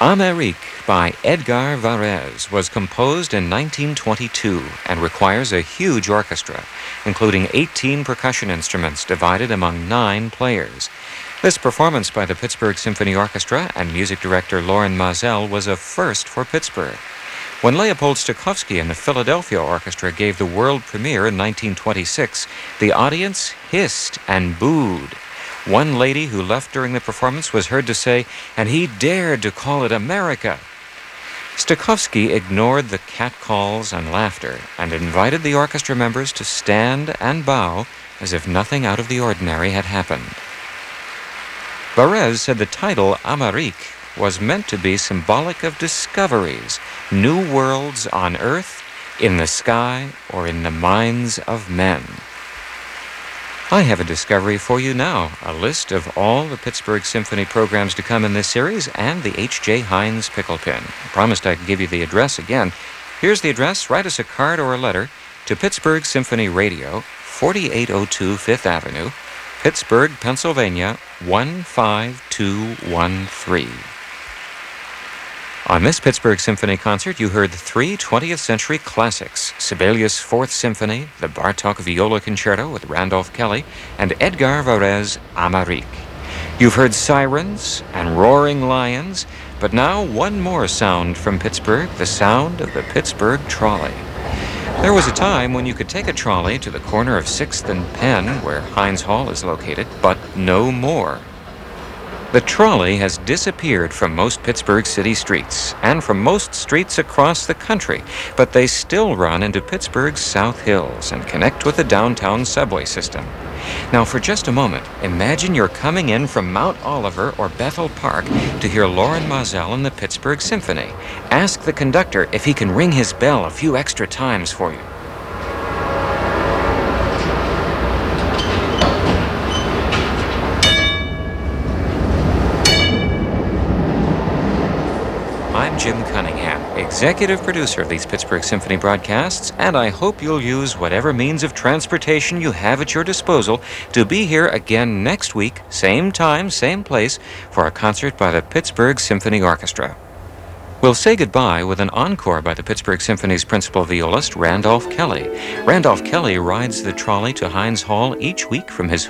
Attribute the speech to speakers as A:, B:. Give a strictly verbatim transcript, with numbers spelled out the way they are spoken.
A: Amérique by Edgar Varèse was composed in nineteen twenty-two and requires a huge orchestra, including eighteen percussion instruments divided among nine players. This performance by the Pittsburgh Symphony Orchestra and music director Lorin Maazel was a first for Pittsburgh. When Leopold Stokowski and the Philadelphia Orchestra gave the world premiere in nineteen twenty-six, the audience hissed and booed. One lady who left during the performance was heard to say, "And he dared to call it America." Stokowski ignored the catcalls and laughter and invited the orchestra members to stand and bow as if nothing out of the ordinary had happened. Varèse said the title Amérique was meant to be symbolic of discoveries, new worlds on earth, in the sky, or in the minds of men. I have a discovery for you now, a list of all the Pittsburgh Symphony programs to come in this series and the H J Heinz pickle pin. I promised I'd give you the address again. Here's the address. Write us a card or a letter to Pittsburgh Symphony Radio, forty-eight oh two Fifth Avenue, Pittsburgh, Pennsylvania, one five two one three. On this Pittsburgh Symphony concert, you heard three twentieth century classics, Sibelius' Fourth Symphony, the Bartók Viola Concerto with Randolph Kelly, and Edgar Varèse' Amérique. You've heard sirens and roaring lions, but now one more sound from Pittsburgh, the sound of the Pittsburgh trolley. There was a time when you could take a trolley to the corner of sixth and Penn, where Heinz Hall is located, but no more. The trolley has disappeared from most Pittsburgh city streets and from most streets across the country, but they still run into Pittsburgh's South Hills and connect with the downtown subway system. Now, for just a moment, imagine you're coming in from Mount Oliver or Bethel Park to hear Lorin Maazel and the Pittsburgh Symphony. Ask the conductor if he can ring his bell a few extra times for you. I'm Jim Cunningham, executive producer of these Pittsburgh Symphony broadcasts, and I hope you'll use whatever means of transportation you have at your disposal to be here again next week, same time, same place, for a concert by the Pittsburgh Symphony Orchestra. We'll say goodbye with an encore by the Pittsburgh Symphony's principal violist, Randolph Kelly. Randolph Kelly rides the trolley to Heinz Hall each week from his